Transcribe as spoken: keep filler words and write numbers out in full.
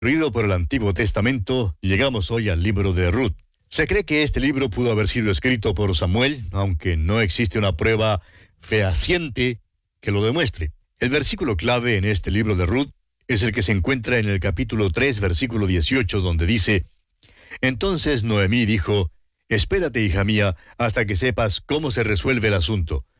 Recorrido por el Antiguo Testamento, llegamos hoy al libro de Ruth. Se cree que este libro pudo haber sido escrito por Samuel, aunque no existe una prueba fehaciente que lo demuestre. El versículo clave en este libro de Ruth es el que se encuentra en el capítulo tres, versículo dieciocho, donde dice: Entonces Noemí dijo: Espérate, hija mía, hasta que sepas cómo se resuelve el asunto.